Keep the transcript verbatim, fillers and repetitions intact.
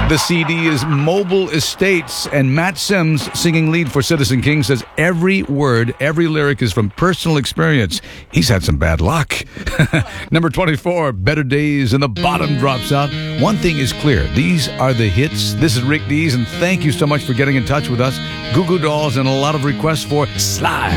The C D is Mobile Estates, and Matt Sims, singing lead for Citizen King, says every word, every lyric is from personal experience. He's had some bad luck. Number twenty-four, Better Days, and the bottom drops out. One thing is clear. These are the hits. This is Rick Dees, and thank you so much for getting in touch with us. Goo Goo Dolls and a lot of requests for Slide.